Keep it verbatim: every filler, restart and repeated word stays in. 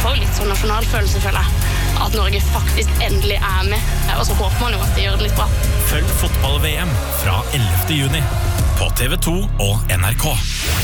får jo litt sånn nasjonalfølelse, føler jeg. At Norge faktisk endelig er med. Og så håper man jo at de gjør det litt bra. Følg fotball-V M fra ellevte juni på T V to og N R K.